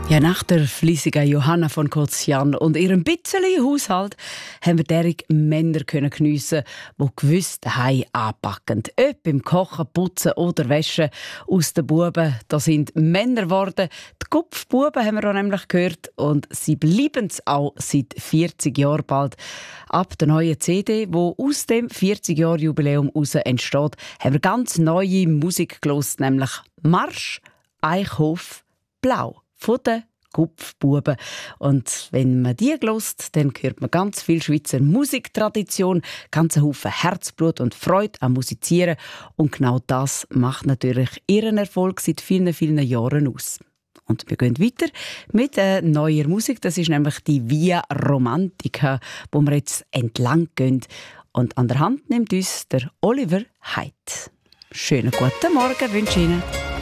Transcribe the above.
Ja, nach der fleissigen Johanna von Kozian und ihrem bisschen Haushalt haben wir derige Männer geniessen, die gewiss daheim anpacken. Ob beim Kochen, Putzen oder Wäschen. Aus den Buben, da sind Männer geworden. Die Kopfbuben haben wir auch nämlich gehört und sie bleiben es auch seit 40 Jahren bald. Ab der neuen CD, die aus dem 40-Jahr-Jubiläum heraus entsteht, haben wir ganz neue Musik gehört, nämlich «Marsch, Eichhof, Blau» von den Kupfbuben. Und wenn man die hört, dann hört man ganz viel Schweizer Musiktradition, ganz einen Haufen Herzblut und Freude am Musizieren. Und genau das macht natürlich ihren Erfolg seit vielen, vielen Jahren aus. Und wir gehen weiter mit neuer Musik. Das ist nämlich die Via Romantica, wo wir jetzt entlang gehen. Und an der Hand nimmt uns der Oliver Heid. Schönen guten Morgen wünsche ich Ihnen.